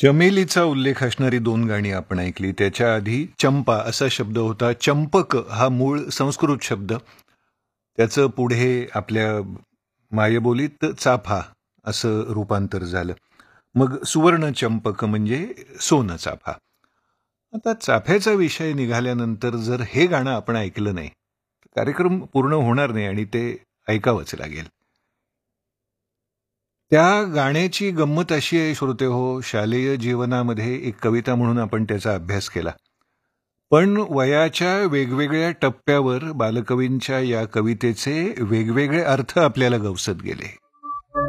चमेलीचा उल्लेख असणारी दोन गाणी आपण ऐकली. त्याच्या आधी चंपा असा शब्द होता. चंपक हा मूळ संस्कृत शब्द. त्याचं पुढे आपल्या मायबोलीत चाफा असं रूपांतर झालं. मग सुवर्ण चंपक म्हणजे सोनं चाफा. आता चाफ्याचा विषय निघाल्यानंतर जर हे गाणं आपण ऐकलं नाही, कार्यक्रम पूर्ण होणार नाही आणि ते ऐकावंच लागेल. त्या गाण्याची गंमत अशी आहे श्रोते हो, शालेय जीवनामध्ये एक कविता म्हणून आपण त्याचा अभ्यास केला. पण वयाच्या वेगवेगळ्या टप्प्यावर बालकवींच्या या कवितेचे वेगवेगळे अर्थ आपल्याला गवसत गेले.